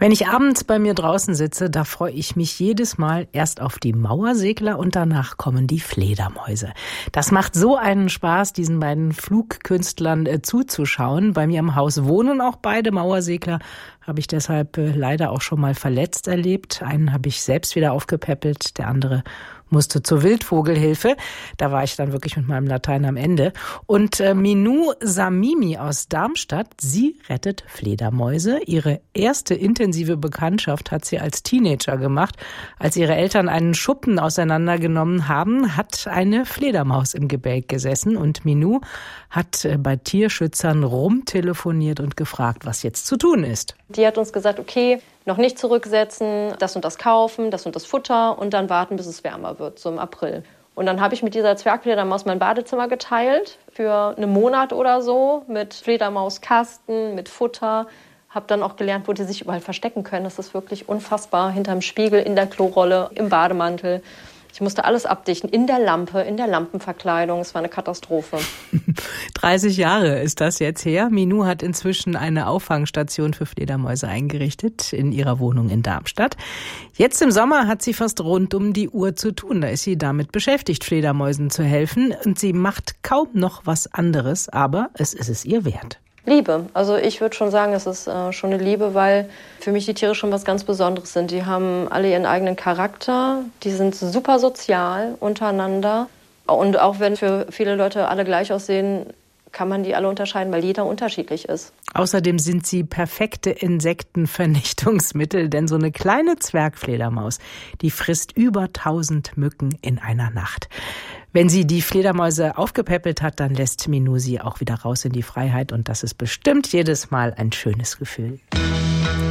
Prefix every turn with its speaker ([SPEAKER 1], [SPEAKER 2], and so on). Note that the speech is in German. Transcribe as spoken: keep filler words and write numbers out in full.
[SPEAKER 1] Wenn ich abends bei mir draußen sitze, da freue ich mich jedes Mal erst auf die Mauersegler und danach kommen die Fledermäuse. Das macht so einen Spaß, diesen beiden Flugkünstlern äh, zuzuschauen. Bei mir im Haus wohnen auch beide Mauersegler, habe ich deshalb äh, leider auch schon mal verletzt erlebt. Einen habe ich selbst wieder aufgepäppelt, der andere musste zur Wildvogelhilfe. Da war ich dann wirklich mit meinem Latein am Ende. Und äh, Minou Samimi aus Darmstadt, sie rettet Fledermäuse. Ihre erste intensive Bekanntschaft hat sie als Teenager gemacht. Als ihre Eltern einen Schuppen auseinandergenommen haben, hat eine Fledermaus im Gebälk gesessen. Und Minou hat äh, bei Tierschützern rumtelefoniert und gefragt, was jetzt zu tun ist.
[SPEAKER 2] Die hat uns gesagt, okay, noch nicht zurücksetzen, das und das kaufen, das und das Futter und dann warten, bis es wärmer wird, so im April. Und dann habe ich mit dieser Zwergfledermaus mein Badezimmer geteilt für einen Monat oder so mit Fledermauskasten, mit Futter. Habe dann auch gelernt, wo die sich überall verstecken können. Das ist wirklich unfassbar. Hinterm Spiegel, in der Klorolle, im Bademantel. Ich musste alles abdichten, in der Lampe, in der Lampenverkleidung. Es war eine Katastrophe.
[SPEAKER 1] dreißig Jahre ist das jetzt her. Minou hat inzwischen eine Auffangstation für Fledermäuse eingerichtet in ihrer Wohnung in Darmstadt. Jetzt im Sommer hat sie fast rund um die Uhr zu tun. Da ist sie damit beschäftigt, Fledermäusen zu helfen. Und sie macht kaum noch was anderes, aber es ist es ihr wert.
[SPEAKER 2] Liebe. Also ich würde schon sagen, es ist äh, schon eine Liebe, weil für mich die Tiere schon was ganz Besonderes sind. Die haben alle ihren eigenen Charakter, die sind super sozial untereinander. Und auch wenn für viele Leute alle gleich aussehen, kann man die alle unterscheiden, weil jeder unterschiedlich ist.
[SPEAKER 1] Außerdem sind sie perfekte Insektenvernichtungsmittel, denn so eine kleine Zwergfledermaus, die frisst über tausend Mücken in einer Nacht. Wenn sie die Fledermäuse aufgepäppelt hat, dann lässt Minou sie auch wieder raus in die Freiheit und das ist bestimmt jedes Mal ein schönes Gefühl.